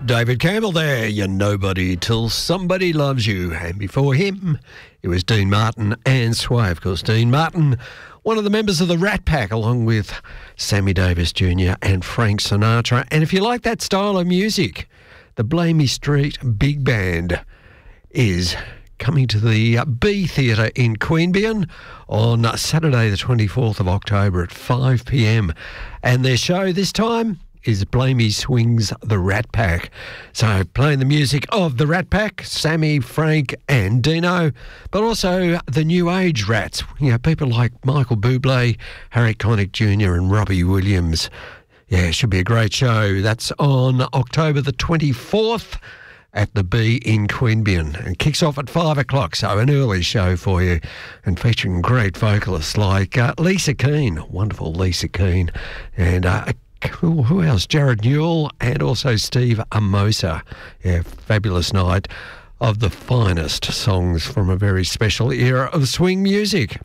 David Campbell there, you're nobody till somebody loves you. And before him, it was Dean Martin and Sway. Of course, Dean Martin, one of the members of the Rat Pack, along with Sammy Davis Jr. and Frank Sinatra. And if you like that style of music, the Blamey Street Big Band is coming to the B Theatre in Queanbeyan on Saturday the 24th of October at 5 p.m. And their show this time is Blamey Swings the Rat Pack. So playing the music of the Rat Pack, Sammy, Frank and Dino, but also the New Age Rats, you know, people like Michael Bublé, Harry Connick Jr. and Robbie Williams. Yeah, it should be a great show. That's on October the 24th at the B in Queanbeyan, and kicks off at 5 o'clock, so an early show for you, and featuring great vocalists like Lisa Keane, wonderful Lisa Keane, and who else? Jared Newell and also Steve Amosa. Yeah, fabulous night of the finest songs from a very special era of swing music.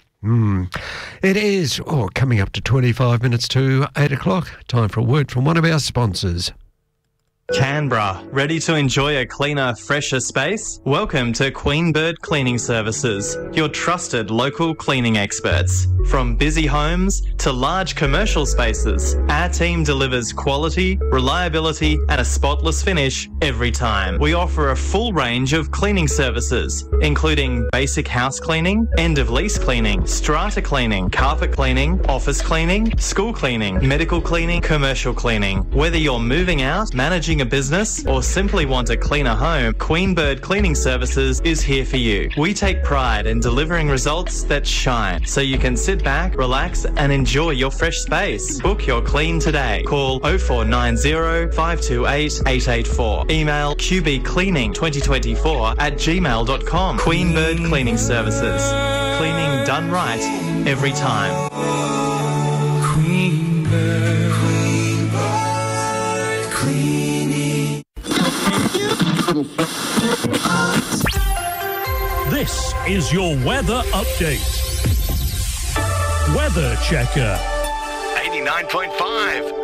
It is coming up to 25 minutes to 8 o'clock. Time for a word from one of our sponsors. Canberra, ready to enjoy a cleaner, fresher space? Welcome to Queen Bird Cleaning Services, your trusted local cleaning experts. From busy homes to large commercial spaces, our team delivers quality, reliability and a spotless finish every time. We offer a full range of cleaning services, including basic house cleaning, end-of-lease cleaning, strata cleaning, carpet cleaning, office cleaning, school cleaning, medical cleaning, commercial cleaning. Whether you're moving out, managing a business or simply want a cleaner home, Queen Bird Cleaning Services is here for you. We take pride in delivering results that shine, so you can sit back, relax and enjoy your fresh space. Book your clean today. Call 0490 528 884. Email qbcleaning2024@gmail.com. Queen Bird Cleaning Services. Cleaning done right every time. Queen Bird. This is your weather update. Weather Checker. 89.5.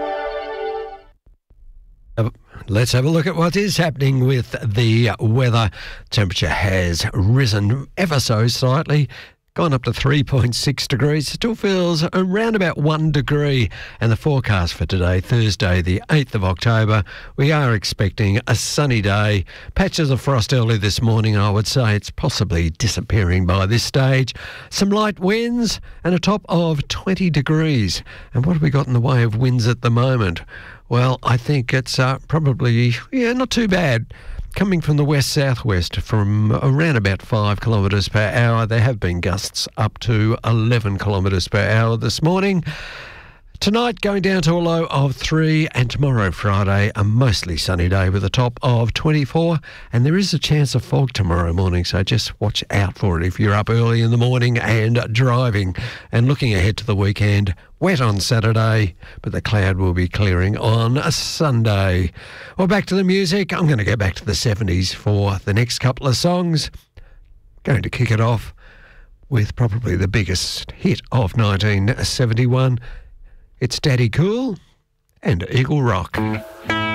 Let's have a look at what is happening with the weather. Temperature has risen ever so slightly, gone up to 3.6 degrees. Still feels around about 1 degree. And the forecast for today, Thursday, the 8th of October, we are expecting a sunny day. Patches of frost early this morning, I would say. It's possibly disappearing by this stage. Some light winds and a top of 20 degrees. And what have we got in the way of winds at the moment? Well, I think it's probably, not too bad. Coming from the west-southwest from around about 5 kilometres per hour. There have been gusts up to 11 kilometres per hour this morning. Tonight going down to a low of 3, and tomorrow, Friday, a mostly sunny day with a top of 24. And there is a chance of fog tomorrow morning, so just watch out for it if you're up early in the morning and driving. And looking ahead to the weekend, wet on Saturday, but the cloud will be clearing on a Sunday. Well, back to the music. I'm going to go back to the 70s for the next couple of songs. Going to kick it off with probably the biggest hit of 1971. It's Daddy Cool and Eagle Rock.